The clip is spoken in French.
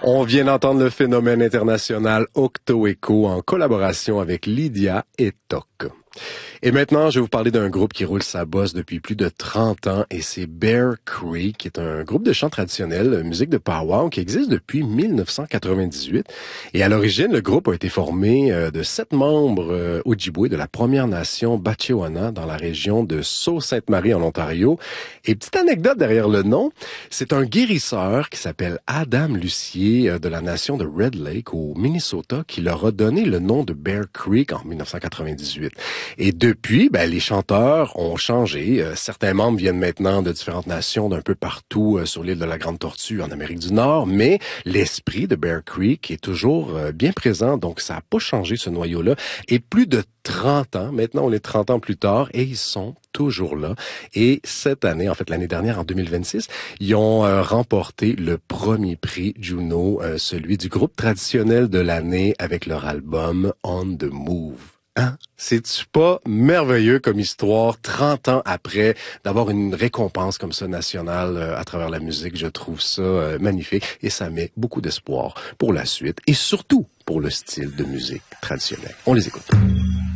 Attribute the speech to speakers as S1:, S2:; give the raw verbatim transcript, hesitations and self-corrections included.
S1: On vient d'entendre le phénomène international Octo Echo en collaboration avec Lydia et Toc. Et maintenant, je vais vous parler d'un groupe qui roule sa bosse depuis plus de trente ans et c'est Bear Creek, qui est un groupe de chant traditionnel, musique de powwow, qui existe depuis mille neuf cent quatre-vingt-dix-huit. Et à l'origine, le groupe a été formé de sept membres Ojibwe de la Première Nation Batchewana dans la région de Sault-Sainte-Marie en Ontario. Et petite anecdote derrière le nom, c'est un guérisseur qui s'appelle Adam Lucier de la nation de Red Lake au Minnesota qui leur a donné le nom de Bear Creek en mille neuf cent quatre-vingt-dix-huit. Et depuis, ben, les chanteurs ont changé. Euh, certains membres viennent maintenant de différentes nations d'un peu partout euh, sur l'île de la Grande Tortue en Amérique du Nord, mais l'esprit de Bear Creek est toujours euh, bien présent, donc ça n'a pas changé ce noyau-là. Et plus de trente ans, maintenant on est trente ans plus tard, et ils sont toujours là. Et cette année, en fait l'année dernière, en deux mille vingt-six, ils ont euh, remporté le premier prix Juno, euh, celui du groupe traditionnel de l'année avec leur album On the Move. Hein? C'est-tu pas merveilleux comme histoire, trente ans après, d'avoir une récompense comme ça nationale euh, à travers la musique? Je trouve ça euh, magnifique et ça met beaucoup d'espoir pour la suite et surtout pour le style de musique traditionnel. On les écoute.